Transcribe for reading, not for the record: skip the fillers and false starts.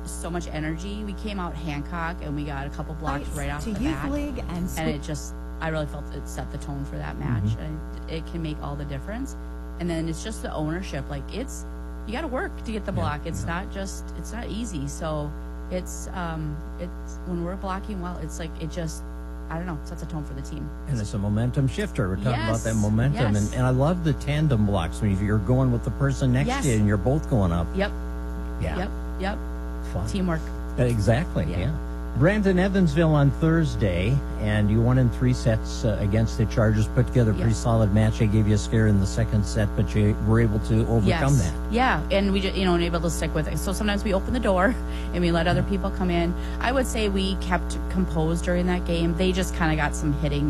so much energy. We came out Hancock and we got a couple blocks right off the to bat. youth league And it just, I really felt it set the tone for that match. And it can make all the difference. And then it's just the ownership. Like, you got to work to get the block. It's not easy. So it's when we're blocking well, it's like, it just, I don't know, sets a tone for the team. And it's a momentum shifter. We're talking about that Yes, momentum. yes. And I love the tandem blocks when you're going with the person next to you and you're both going up. Yep. Yeah. Yep. Fun. Teamwork. Exactly, yeah. Brandon Evansville on Thursday, and you won in 3 sets against the Chargers. Put together a pretty solid match. They gave you a scare in the second set, but you were able to overcome that. Yeah, and we just, able to stick with it. So sometimes we open the door and we let other people come in. I would say we kept composed during that game. They just kind of got some hitting